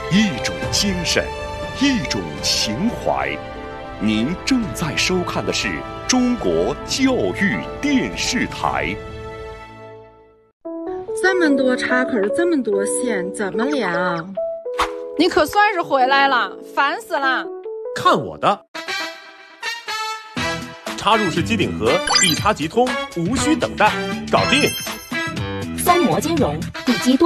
一种精神，一种情怀。您正在收看的是中国教育电视台。 这么多插口，这么多线，怎么量？ 你可算是回来了，烦死了！ 看我的！插入式机顶盒，一插即通，无需等待，搞定！ 三模兼容，地基多